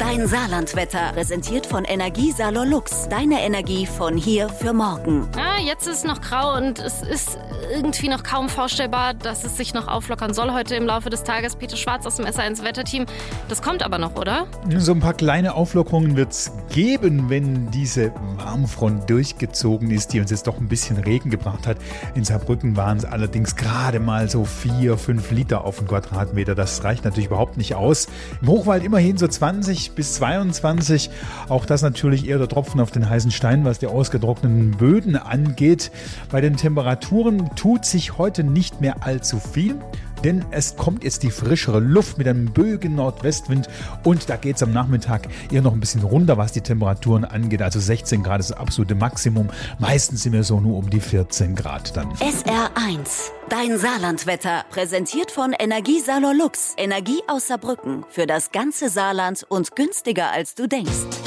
Dein Saarlandwetter, präsentiert von Energiesalon Lux. Deine Energie von hier für morgen. Ja, jetzt ist es noch grau und es ist irgendwie noch kaum vorstellbar, dass es sich noch auflockern soll heute im Laufe des Tages. Peter Schwarz aus dem SR1 Wetterteam. Das kommt aber noch, oder? So ein paar kleine Auflockerungen wird es geben, wenn diese Warmfront durchgezogen ist, die uns jetzt doch ein bisschen Regen gebracht hat. In Saarbrücken waren es allerdings gerade mal so 4-5 Liter auf den Quadratmeter. Das reicht natürlich überhaupt nicht aus. Im Hochwald immerhin so 20 bis 22. Auch das natürlich eher der Tropfen auf den heißen Stein, was die ausgetrockneten Böden angeht. Bei den Temperaturen tut sich heute nicht mehr allzu viel. Denn es kommt jetzt die frischere Luft mit einem böigen Nordwestwind und da geht es am Nachmittag eher noch ein bisschen runter, was die Temperaturen angeht. Also 16 Grad ist das absolute Maximum. Meistens sind wir so nur um die 14 Grad dann. SR1, dein Saarlandwetter, präsentiert von Energiesalon Lux. Energie aus Saarbrücken für das ganze Saarland und günstiger als du denkst.